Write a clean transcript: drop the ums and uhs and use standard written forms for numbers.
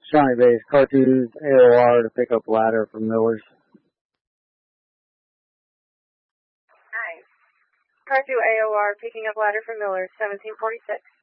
Shawnee Base, car 2's AOR to pick up ladder from Millers. Nice. Car 2 AOR picking up ladder from Millers, 1746.